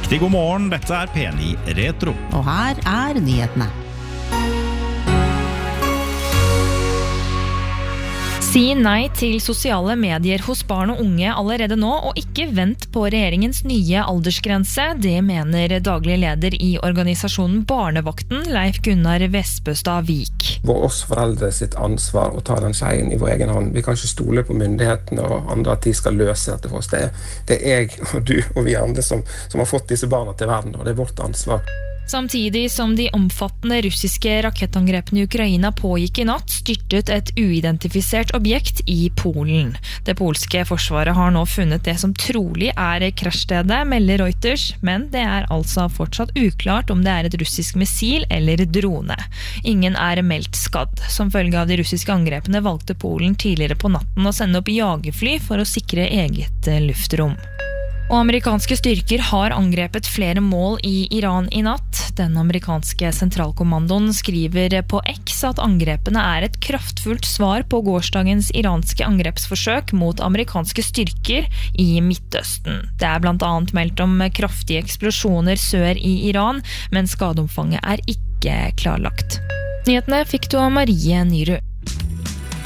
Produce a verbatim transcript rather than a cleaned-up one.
Riktig god morgen, dette er P ni Retro. Og her er nyhetene. Si nei til sosiale medier hos barn og unge allerede nå, og ikke vent på regjeringens nye aldersgrense. Det mener daglig leder i organisasjonen Barnevakten, Leif Gunnar Vestbøstad Vik. Vår oss foreldre sitt ansvar å ta den skjeen i vår egen hånd. Vi kan ikke stole på myndighetene og andre at de skal løse dette for oss. Det er, det er jeg og du og vi andre som, som har fått disse barna til verden, og det er vårt ansvar. Samtidig som de omfattende russiske rakettangrepene i Ukraina pågikk i natt, styrtet et uidentifisert objekt i Polen. Det polske forsvaret har nå funnet det som trolig er krasjstedet, melder Reuters, men det er altså fortsatt uklart om det er et russisk missil eller drone. Ingen er meldt skadd. Som følge av de russiske angrepene valgte Polen tidligere på natten å sende opp jagerfly for å sikre eget luftrom. Og amerikanske styrker har angrepet flere mål i Iran i natt. Den amerikanske sentralkommandoen skriver på X at angrepene er et kraftfullt svar på gårsdagens iranske angrepsforsøk mot amerikanske styrker i Midtøsten. Det er blant annet meldt om kraftige eksplosjoner sør i Iran, men skadeomfanget er ikke klarlagt. Nyhetene fikk du av Marie Nyrud.